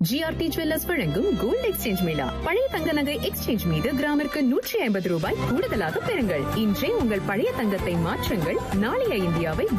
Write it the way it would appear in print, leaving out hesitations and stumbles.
GRT jewellers வழங்கும் gold exchange Mela. பழைய தங்க நகை எக்ஸ்சேஞ்ச் மீது கிராமிற்கு 150 ரூபாய் கூடுதலாக பெறுங்கள். இன்றே உங்கள் பழைய தங்கத்தை மாற்றுங்கள். நாளைய இந்தியாவை